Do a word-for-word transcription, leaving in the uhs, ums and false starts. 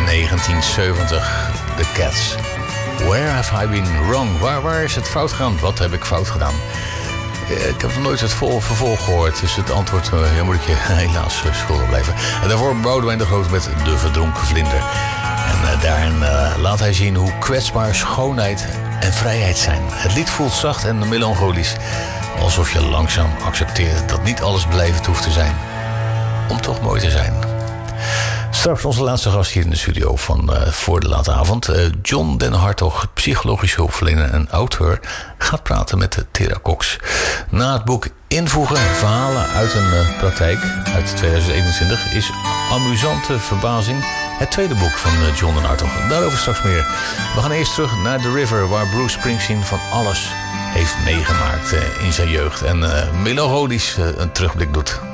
negentien zeventig, The Cats. Where have I been wrong? Waar, waar is het fout gegaan? Wat heb ik fout gedaan? Ik heb nog nooit het vol vervolg gehoord, dus het antwoord uh, ja, moet ik je helaas uh, schuldig blijven. En daarvoor Boudewijn de Groot met De Verdronken Vlinder. En uh, daarin uh, laat hij zien hoe kwetsbaar schoonheid en vrijheid zijn. Het lied voelt zacht en melancholisch, alsof je langzaam accepteert dat niet alles blijvend hoeft te zijn, om toch mooi te zijn. Straks onze laatste gast hier in de studio van uh, Voor de Late Avond. Uh, John den Hartog, psychologisch hulpverlener en auteur, gaat praten met Tera Cox. Na het boek Invoegen, verhalen uit een uh, praktijk uit tweeduizend eenentwintig... is Amusante Verbazing het tweede boek van uh, John den Hartog. Daarover straks meer. We gaan eerst terug naar The River, waar Bruce Springsteen van alles heeft meegemaakt uh, in zijn jeugd. En uh, melancholisch uh, een terugblik doet.